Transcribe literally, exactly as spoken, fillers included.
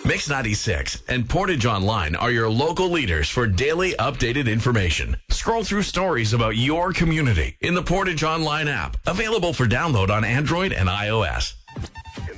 Mix ninety-six and Portage Online are your local leaders for daily updated information. Scroll through stories about your community in the Portage Online app, available for download on Android and iOS.